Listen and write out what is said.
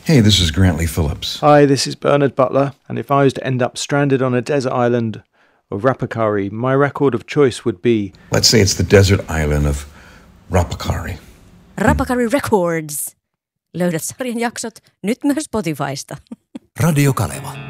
Hey, this is Grantley Phillips. Hi, this is Bernard Butler, and if I was to end up stranded on a desert island of Rapakari, my record of choice would be... Let's say it's the desert island of Rapakari. Rapakari Records. Löydät sarjan jaksot nyt myös Spotifysta. Radio Kaleva.